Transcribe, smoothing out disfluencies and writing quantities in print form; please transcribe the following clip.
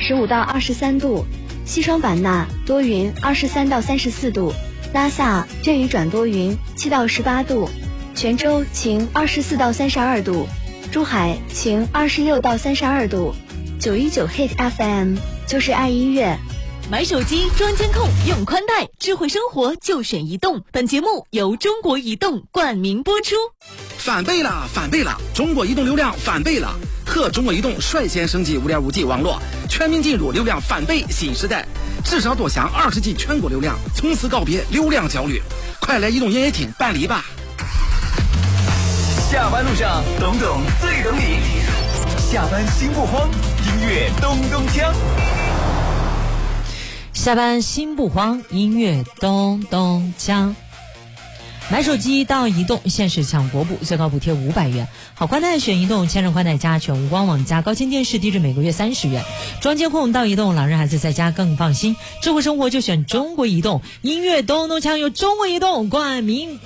15到23度；西双版纳多云23到34度；拉萨阵雨转多云7到18度；泉州晴24到32度；珠海晴26到32度。919 Hit FM 就是爱音乐。 买手机装监控，用宽带，智慧生活就选移动。本节目由中国移动冠名播出。 翻倍了，翻倍了！中国移动流量翻倍了，和中国移动率先升级 5.5G 网络，全面进入流量翻倍新时代。至少多享20G 全国流量，从此告别流量焦虑。快来移动营业厅办理吧！ 下班路上，懂懂最懂你。下班心不慌，音乐咚咚锵。 下班心不慌，音乐咚咚锵。买手机到移动，限时抢国补，最高补贴500元。好宽带选移动，千人宽带加全无光网加高清电视，低至每个月30元。装监控到移动，老人孩子在家更放心。智慧生活就选中国移动，音乐咚咚锵由中国移动冠名。